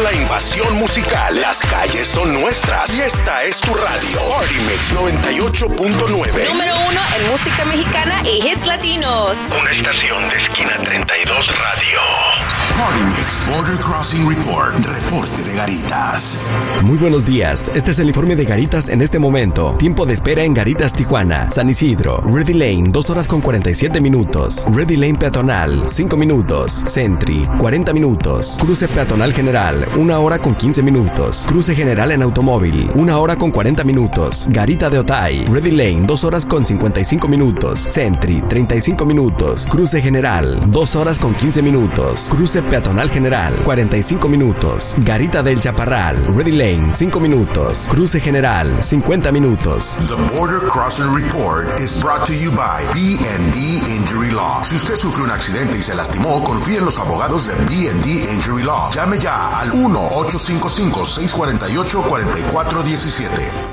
la invasión musical. Las calles son nuestras y esta es tu radio. Party Mix 98.9. Número 1 en música mexicana y hits latinos. Una estación de esquina 32 radio. Party Mix Border Crossing Report. Reporte de Garitas. Muy buenos días. Este es el informe de Garitas en este momento. Tiempo de espera en Garitas, Tijuana. San Isidro, Ready Lane, 2 horas con 47 minutos. Ready Lane peatonal, 5 minutos. Sentry, 40 minutos. Cruce peatonal general, 1 hora con 15 minutos. Cruce general en automóvil, 1 hora con 40 minutos. Garita de Otay, Ready Lane, 2 horas con 55 minutos. Sentry, 35 minutos. Cruce general, 2 horas con 15 minutos. Cruce peatonal general, 45 minutos. Garita del Chaparral, Ready Lane, 5 minutos. Cruce general, 50 minutos. The Border Crossing Report is brought to you by B&D Injury Law. Si usted sufrió un accidente y se lastimó, confíe en los abogados de B&D Injury Law. Llame ya al 1-855-648-4417.